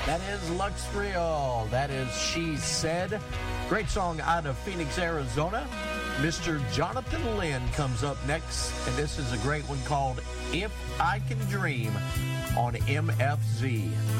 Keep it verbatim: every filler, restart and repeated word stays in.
That is Lux Real. That is She Said. Great song out of Phoenix, Arizona. Mister Jonathan Lynn comes up next, and this is a great one called If I Can Dream on M F Z.